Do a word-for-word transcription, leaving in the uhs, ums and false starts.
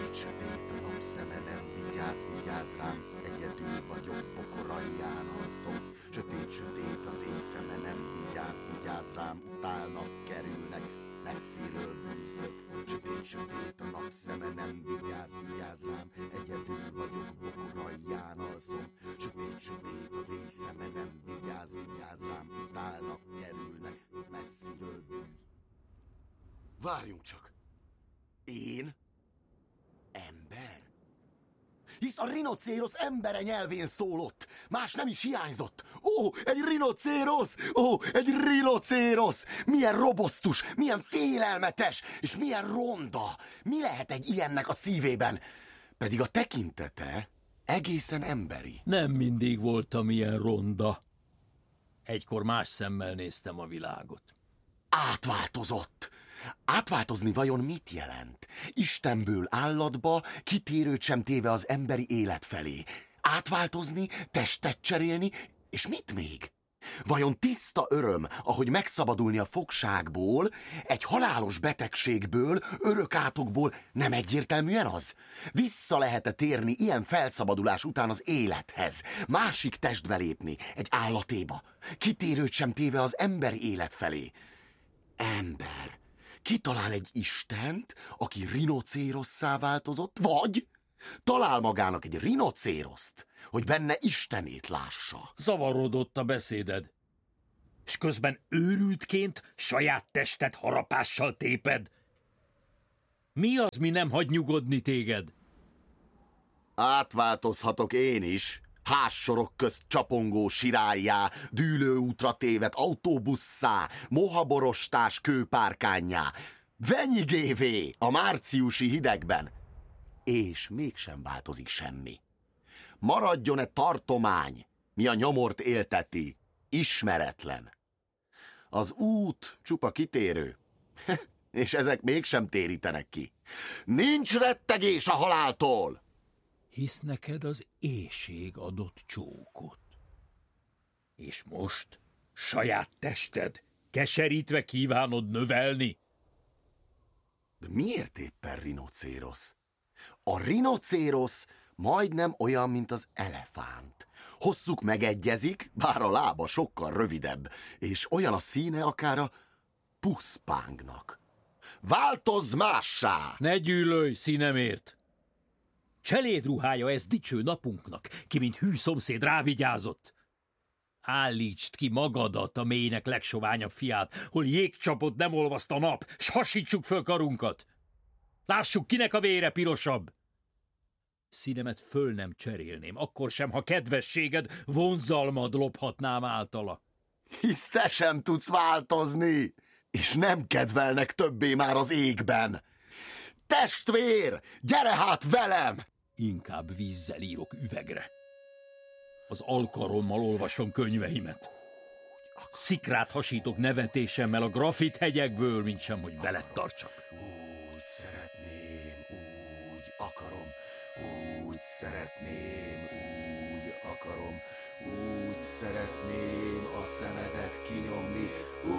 Sötét-sötét a napszeme, nem vigyáz, vigyáz rám, egyedül vagyok, pokor alján alszom. Sötét-sötét az éjszeme, nem vigyáz, vigyáz rám, utálnak, kerülnek, messziről bűzlök. Sötét-sötét a napszeme, nem vigyáz, vigyáz rám, egyedül vagyok, pokor alján alszom. Sötét-sötét az éjszeme, nem vigyáz, vigyáz rám, utálnak, kerülnek, messziről bűz. Várjunk csak! Én? Ember? Hisz a rinocérosz embere nyelvén szólott, más nem is hiányzott. Ó, egy rinocérosz! Ó, egy rinocérosz! Milyen robosztus, milyen félelmetes, és milyen ronda! Mi lehet egy ilyennek a szívében? Pedig a tekintete egészen emberi. Nem mindig voltam ilyen ronda. Egykor más szemmel néztem a világot. Átváltozott! Átváltozni vajon mit jelent? Istenből állatba, kitérőt sem téve az emberi élet felé. Átváltozni, testet cserélni, és mit még? Vajon tiszta öröm, ahogy megszabadulni a fogságból, egy halálos betegségből, örökátokból nem egyértelműen az? Vissza lehet-e térni ilyen felszabadulás után az élethez, másik testbe lépni, egy állatéba, kitérőt sem téve az emberi élet felé? Ember. Kitalál egy istent, aki rinocérosszá változott, vagy talál magának egy rinocéroszt, hogy benne istenét lássa. Zavarodott a beszéded, és közben őrültként saját tested harapással téped. Mi az, mi nem hagy nyugodni téged? Átváltozhatok én is, házsorok közt csapongó sirályjá, dűlőútra tévedt autóbusszá, mohaborostás kőpárkánnyá, venyigévé a márciusi hidegben. És mégsem változik semmi. Maradjon-e tartomány, mi a nyomort élteti, ismeretlen. Az út csupa kitérő, és ezek mégsem térítenek ki. Nincs rettegés a haláltól! Hisz neked az éhség adott csókot. És most saját tested keserítve kívánod növelni? De miért éppen rinocérosz? A rinocérosz majdnem olyan, mint az elefánt. Hosszuk megegyezik, bár a lába sokkal rövidebb, és olyan a színe akár a puszpángnak. Változz mássá! Ne gyűlölj színemért! Cselédruhája ez dicső napunknak, ki mint hű szomszéd rávigyázott. Állítsd ki magadat, a mélynek legsoványabb fiát, hol jégcsapot nem olvaszt a nap, s hasítsuk föl karunkat. Lássuk, kinek a vére pirosabb. Színemet föl nem cserélném, akkor sem, ha kedvességed, vonzalmad lophatnám általa. Hisz te sem tudsz változni, és nem kedvelnek többé már az égben. Testvér, gyere hát velem! Inkább vízzel írok üvegre. Az alkarommal olvasom könyveimet. Szikrát hasítok nevetésemmel a grafit hegyekből, mint sem, hogy veled tartsak. Úgy szeretném, úgy akarom, úgy szeretném, úgy akarom, úgy szeretném a szemedet kinyomni,